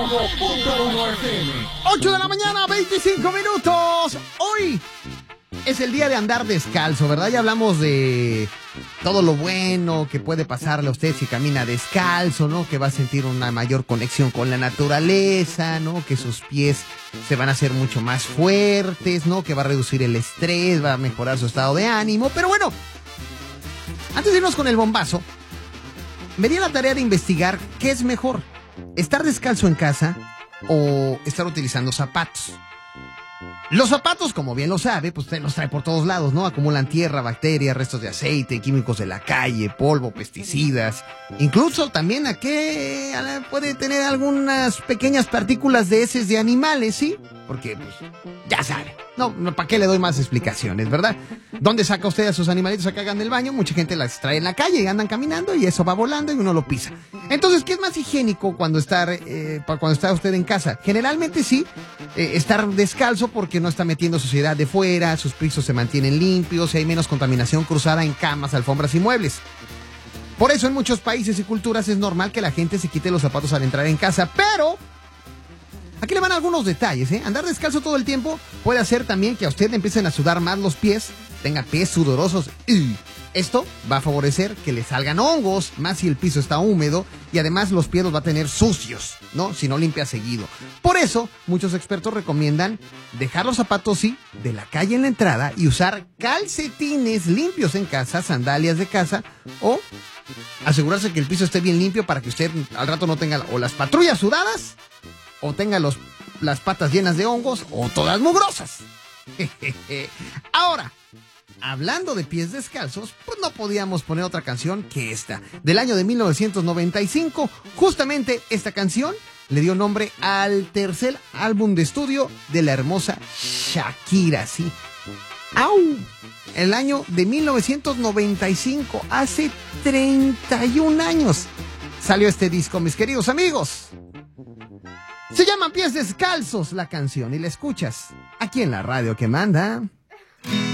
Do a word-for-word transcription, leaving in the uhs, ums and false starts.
uno punto uno F M. ocho de la mañana, veinticinco minutos. Hoy es el día de andar descalzo, ¿verdad? Ya hablamos de todo lo bueno que puede pasarle a usted si camina descalzo, ¿no? Que va a sentir una mayor conexión con la naturaleza, ¿no? Que sus pies se van a hacer mucho más fuertes, ¿no? Que va a reducir el estrés, va a mejorar su estado de ánimo. Pero bueno, antes de irnos con el bombazo, me di la tarea de investigar qué es mejor, estar descalzo en casa o estar utilizando zapatos. Los zapatos, como bien lo sabe, pues usted los trae por todos lados, ¿no? Acumulan tierra, bacterias, restos de aceite, químicos de la calle, polvo, pesticidas. Incluso también a qué puede tener algunas pequeñas partículas de heces de animales, ¿sí? Porque, pues, ya sabe. No, no, ¿para qué le doy más explicaciones, verdad? ¿Dónde saca usted a sus animalitos a que hagan del baño? Mucha gente las trae en la calle y andan caminando y eso va volando y uno lo pisa. Entonces, ¿qué es más higiénico cuando estar, eh, cuando está usted en casa? Generalmente sí, eh, estar descalzo porque no está metiendo suciedad de fuera, sus pisos se mantienen limpios y hay menos contaminación cruzada en camas, alfombras y muebles. Por eso en muchos países y culturas es normal que la gente se quite los zapatos al entrar en casa, pero aquí le van algunos detalles, ¿eh? Andar descalzo todo el tiempo puede hacer también que a usted le empiecen a sudar más los pies, tenga pies sudorosos. Y esto va a favorecer que le salgan hongos, más si el piso está húmedo, y además los pies los va a tener sucios, ¿no? Si no limpia seguido. Por eso, muchos expertos recomiendan dejar los zapatos, sí, de la calle en la entrada y usar calcetines limpios en casa, sandalias de casa, o asegurarse que el piso esté bien limpio para que usted al rato no tenga o las patrullas sudadas, o tenga los, las patas llenas de hongos, o todas mugrosas. Ahora, hablando de pies descalzos, pues no podíamos poner otra canción que esta, del año de mil novecientos noventa y cinco. Justamente esta canción le dio nombre al tercer álbum de estudio de la hermosa Shakira, sí. ¡Au! El año de mil novecientos noventa y cinco, hace treinta y un años, salió este disco, mis queridos amigos. Se llama Pies Descalzos la canción y la escuchas aquí en la radio que manda.